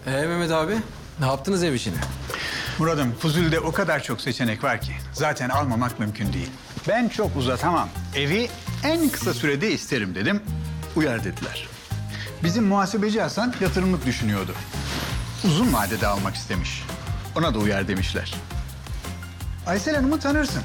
Mehmet abi, ne yaptınız ev işini? Murat'ım, Fuzuli'de o kadar çok seçenek var ki zaten almamak mümkün değil. Ben çok uzatamam. Evi en kısa sürede isterim dedim. Uyar dediler. Bizim muhasebeci Hasan yatırımlık düşünüyordu. Uzun vadede almak istemiş. Ona da uyar demişler. Aysel Hanım'ı tanırsın.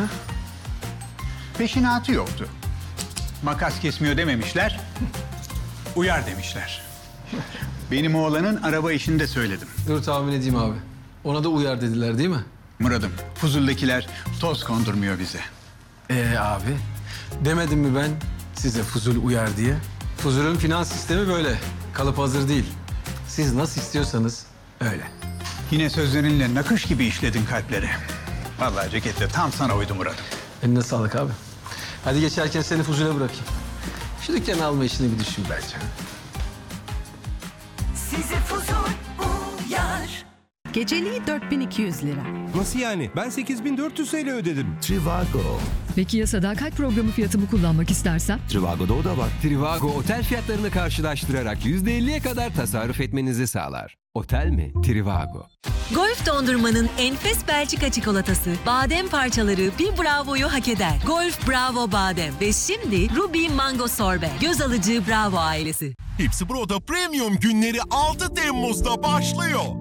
Peşinatı yoktu. Makas kesmiyor dememişler. Uyar demişler. Benim oğlanın araba işini de söyledim. Dur tahmin edeyim abi. Ona da uyar dediler değil mi? Murat'ım, Fuzul'dakiler toz kondurmuyor bize. Abi, demedim mi ben size Fuzul uyar diye? Fuzul'ün finans sistemi böyle. Kalıp hazır değil. Siz nasıl istiyorsanız öyle. Yine sözlerinle nakış gibi işledin kalpleri. Vallahi cekette tam sana uydu Murat'ım. Eline sağlık abi. Hadi geçerken seni Fuzul'e bırakayım. Şu dükkanı alma işini bir düşün bence. Size Fuzul uyar. Geceliği 4200 lira. Nasıl yani? Ben 8400 TL ödedim. Trivago. Peki ya sadakat programı fiyatımı kullanmak istersem? Trivago'da o da var. Trivago otel fiyatlarını karşılaştırarak %50'ye kadar tasarruf etmenizi sağlar. Otel mi? Trivago. Golf dondurmanın enfes Belçika çikolatası, badem parçaları bir bravoyu hak eder. Golf Bravo Badem ve şimdi Ruby Mango Sorbe. Göz alıcı Bravo ailesi. Hepsi Burada Premium günleri 6 Temmuz'da başlıyor.